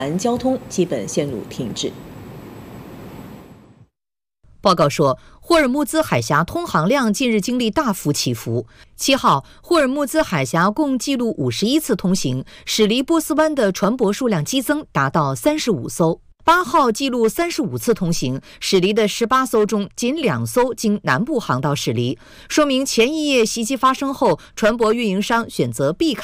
交通基本线路停滞。 报告说，霍尔木兹海峡通航量近日经历大幅起伏。7号，霍尔木兹海峡共记录51次通行，驶离波斯湾的船舶数量激增，达到35艘。8号记录35次通行，驶离的18艘中，仅2艘经南部航道驶离，说明前一夜袭击发生后，船舶运营商选择避开